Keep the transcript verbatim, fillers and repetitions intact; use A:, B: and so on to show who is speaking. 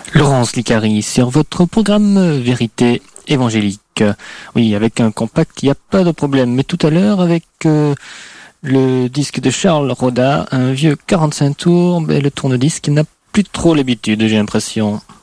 A: Laurence Licari sur votre programme Vérité évangélique. Oui, avec un compact, il n'y a pas de problème. Mais tout à l'heure, avec euh, le disque de Charles Roda, un vieux quarante-cinq tours, ben, le tourne-disque n'a plus trop l'habitude, j'ai l'impression.